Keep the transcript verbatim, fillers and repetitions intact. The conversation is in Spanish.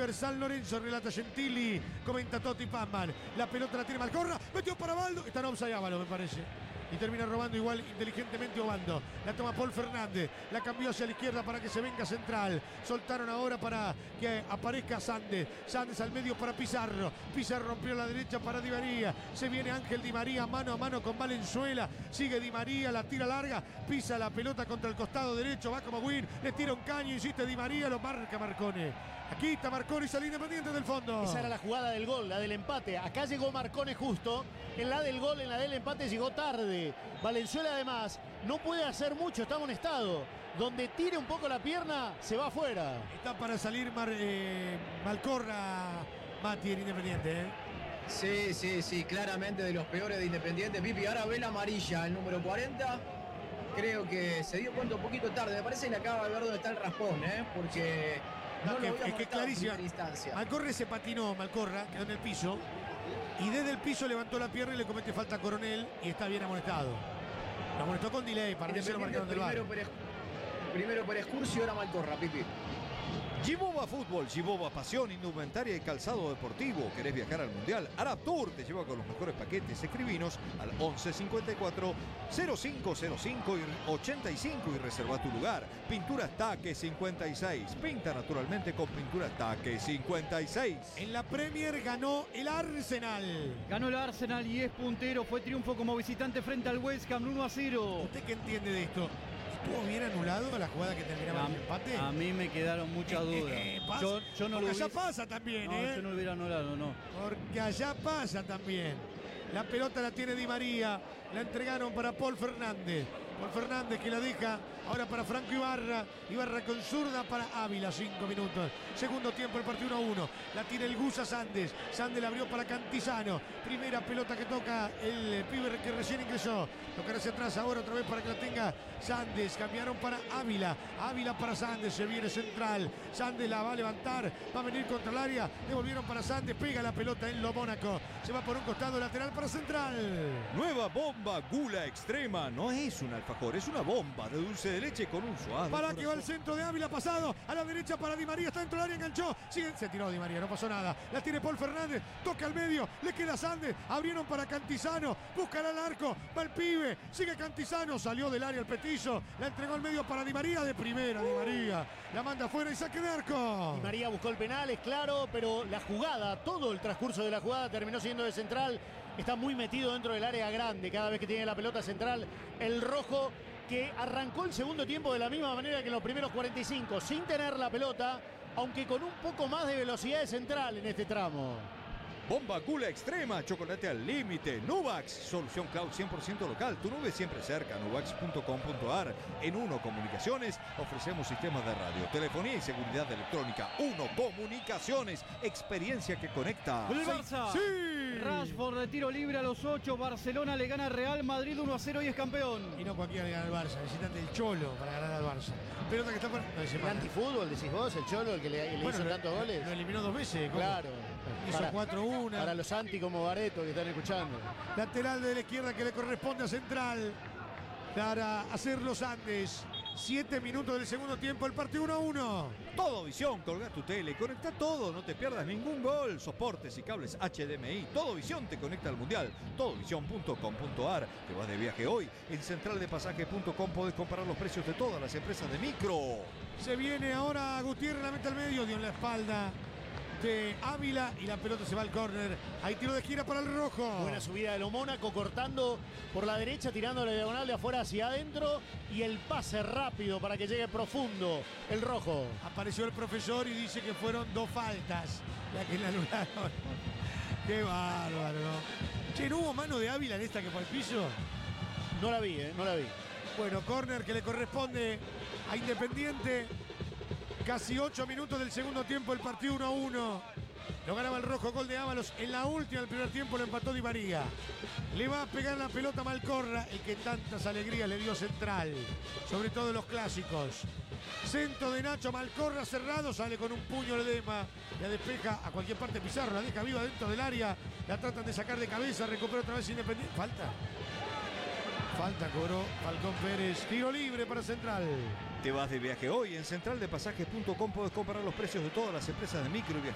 River San Lorenzo, relata Gentili, comenta Totti Pazman. La pelota la tiene Malcorra, metió para Baldo, está en offside Ávalo, me parece. Y termina robando igual inteligentemente Obando. La toma Paul Fernández. La cambió hacia la izquierda para que se venga central. Soltaron ahora para que aparezca Sandes. Sandes al medio para Pizarro. Pizarro rompió a la derecha para Di María. Se viene Ángel Di María mano a mano con Valenzuela. Sigue Di María, la tira larga. Pisa la pelota contra el costado derecho. Va como Win. Le tira un caño. Insiste Di María. Lo marca Marcone. Aquí está Marcone y sale Independiente del fondo. Esa era la jugada del gol, la del empate. Acá llegó Marcone justo. En la del gol, en la del empate llegó tarde. Valenzuela además no puede hacer mucho, está amonestado. Donde tire un poco la pierna, se va afuera. Está para salir Mar, eh, Malcorra, Mati, en Independiente. ¿eh? Sí, sí, sí, claramente de los peores de Independiente. Pipi, ahora ve la amarilla, el número cuarenta. Creo que se dio cuenta un poquito tarde. Me parece que le acaba de ver dónde está el raspón, ¿eh? Porque no, no lo que, es que es clarísima. Malcorra se patinó, Malcorra, quedó en el piso. Y desde el piso levantó la pierna y le comete falta a Coronel y está bien amonestado. Lo amonestó con delay, para que se lo marcaron del bar. Primero por Excursio, ahora Malcorra, Pipi. Giboba Fútbol, Giboba Pasión, Indumentaria y Calzado Deportivo. ¿Querés viajar al Mundial? Arab Tour te lleva con los mejores paquetes. Escribinos al once cincuenta y cuatro cero cinco cero cinco ochenta y cinco y reserva tu lugar. Pinturas Taque cincuenta y seis. Pinta naturalmente con Pinturas Taque cincuenta y seis. En la Premier ganó el Arsenal. Ganó el Arsenal y es puntero. Fue triunfo como visitante frente al West Ham uno a cero. ¿Usted qué entiende de esto? ¿Estuvo bien anulado la jugada que terminaba a, en el empate? A mí me quedaron muchas dudas. Eh, eh, yo, yo no Porque lo allá hubiese... pasa también, no, ¿eh? yo no lo hubiera anulado, no. Porque allá pasa también. La pelota la tiene Di María. La entregaron para Paul Fernández. Paul Fernández que la deja ahora para Franco Ibarra. Ibarra con zurda para Ávila, cinco minutos. Segundo tiempo, el partido uno a uno. La tiene el Gusa Sandes. Sandes la abrió para Cantizano. Primera pelota que toca el pibe que recién ingresó. Tocar hacia atrás ahora otra vez para que la tenga Sandes. Cambiaron para Ávila. Ávila para Sandes. Se viene central. Sandes la va a levantar. Va a venir contra el área. Devolvieron para Sandes. Pega la pelota en lo Mónaco. Se va por un costado lateral para central. Nueva bomba Gula Extrema. No es un alfajor, es una bomba de dulce de leche con un suave para corazón. que va el centro de Ávila, pasado a la derecha para Di María, está dentro del área, enganchó, sigue, se tiró Di María, no pasó nada, la tiene Paul Fernández, toca al medio, le queda Sandes, abrieron para Cantizano, buscará el arco, va el pibe, sigue Cantizano, salió del área el petizo, la entregó al medio para Di María, de primera Di María, la manda afuera y saque de arco. Di María buscó el penal, es claro, pero la jugada, todo el transcurso de la jugada terminó siendo de central, está muy metido dentro del área grande, cada vez que tiene la pelota central, el rojo que arrancó el segundo tiempo de la misma manera que en los primeros cuarenta y cinco, sin tener la pelota, aunque con un poco más de velocidad de central en este tramo. Bomba Gula Extrema, chocolate al límite. Nuvax, solución cloud cien por ciento local. Tu nube siempre cerca. nuvax punto com punto ar. En Uno Comunicaciones ofrecemos sistemas de radio, telefonía y seguridad electrónica. Uno Comunicaciones, experiencia que conecta. ¡Gol del Barça! ¡Sí! Rashford de tiro libre a los ocho. Barcelona le gana a Real Madrid uno a cero y es campeón. Y no cualquiera le gana al Barça, necesitan del Cholo para ganar al Barça. Pelota que está por... No, El antifútbol, decís vos, el Cholo, el que le, le bueno, hizo lo, tantos goles. Lo eliminó dos veces. ¿cómo? Claro. Hizo cuatro uno. Para los anti como Bareto que están escuchando. Lateral de la izquierda que le corresponde a central. Para hacer los Andes. Siete minutos del segundo tiempo, el partido uno a uno. Todo Visión, colgá tu tele, conecta todo, no te pierdas ningún gol. Soportes y cables H D M I. Todo Visión te conecta al Mundial. todo visión punto com punto ar. Te vas de viaje hoy. En central de pasaje punto com podés comparar los precios de todas las empresas de micro. Se viene ahora Gutiérrez, la mete al medio, dio en la espalda de Ávila y la pelota se va al córner. Hay tiro de gira para el rojo. Buena subida de lo Mónaco, cortando por la derecha, tirando la diagonal de afuera hacia adentro y el pase rápido para que llegue profundo el rojo. Apareció el profesor y dice que fueron dos faltas las que le anularon. Qué bárbaro, ¿no? Che, ¿no hubo mano de Ávila en esta que fue al piso? No la vi, ¿eh? No la vi. Bueno, córner que le corresponde a Independiente. Casi ocho minutos del segundo tiempo, el partido uno a uno. Lo ganaba el rojo, gol de Ábalos. En la última del primer tiempo lo empató Di María. Le va a pegar la pelota a Malcorra, el que tantas alegrías le dio central. Sobre todo en los clásicos. Centro de Nacho, Malcorra cerrado, sale con un puño de Dema. La despeja a cualquier parte Pizarro, la deja viva dentro del área. La tratan de sacar de cabeza, recupera otra vez Independiente. Falta. Falta cobró Falcón Pérez. Tiro libre para Central. Te vas de viaje hoy. En central de pasajes punto com podés comparar los precios de todas las empresas de micro y viajes.